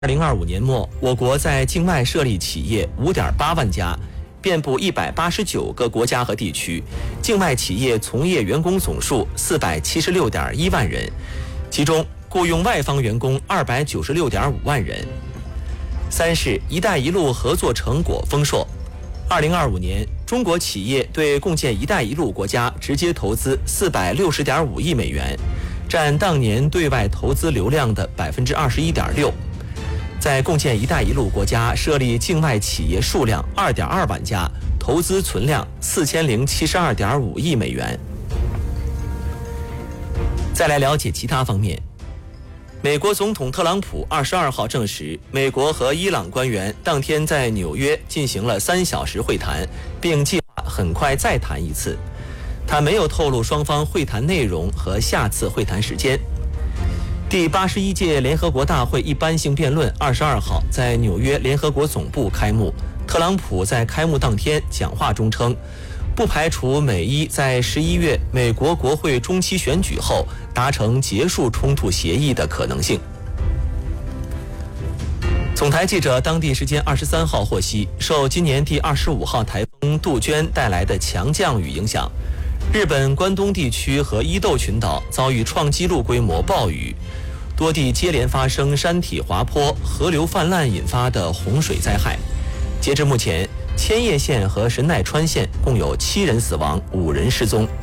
2025年末，我国在境外设立企业5.8万家，遍布189个国家和地区，境外企业从业员工总数476.1万人，其中雇用外方员工296.5万人。三是“一带一路”合作成果丰硕。2025年，中国企业对共建“一带一路”国家直接投资460.5亿美元，占当年对外投资流量的21.6%。在共建“一带一路”国家设立境外企业数量2.2万家，投资存量4072.5亿美元。再来了解其他方面。美国总统特朗普22号证实，美国和伊朗官员当天在纽约进行了3小时会谈，并计划很快再谈一次。他没有透露双方会谈内容和下次会谈时间。第81届联合国大会一般性辩论22号在纽约联合国总部开幕。特朗普在开幕当天讲话中称，不排除美伊在11月美国国会中期选举后达成结束冲突协议的可能性。总台记者当地时间23号获悉，受今年第25号台风杜鹃带来的强降雨影响，日本关东地区和伊豆群岛遭遇创纪录规模暴雨，多地接连发生山体滑坡、河流泛滥引发的洪水灾害。截至目前，千叶县和神奈川县共有7人死亡，5人失踪。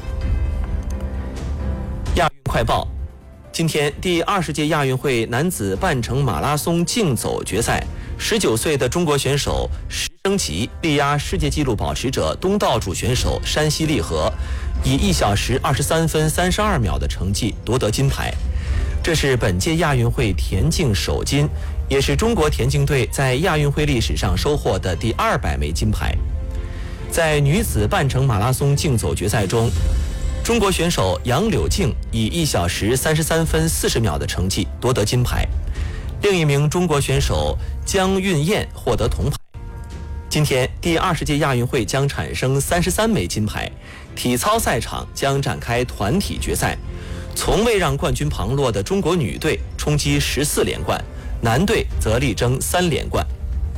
亚运快报：今天第20届亚运会男子半程马拉松竞走决赛，19岁的中国选手石升旗力压世界纪录保持者东道主选手山西利和，以1小时23分32秒的成绩夺得金牌。这是本届亚运会田径首金，也是中国田径队在亚运会历史上收获的第200枚金牌。在女子半程马拉松竞走决赛中，中国选手杨柳静以1小时33分40秒的成绩夺得金牌，另一名中国选手姜运燕获得铜牌。今天第20届亚运会将产生33枚金牌，体操赛场将展开团体决赛，从未让冠军旁落的中国女队冲击14连冠，男队则力争3连冠。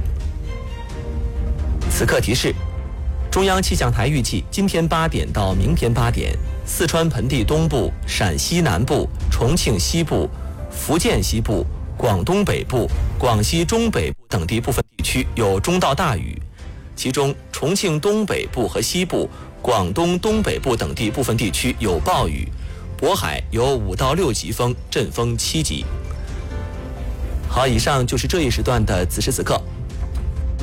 此刻提示：中央气象台预计今天8点到明天8点，四川盆地东部、陕西南部、重庆西部、福建西部、广东北部、广西中北部等地部分地区有中到大雨，其中重庆东北部和西部、广东东北部等地部分地区有暴雨，渤海有5到6级风，阵风7级。好，以上就是这一时段的此时此刻。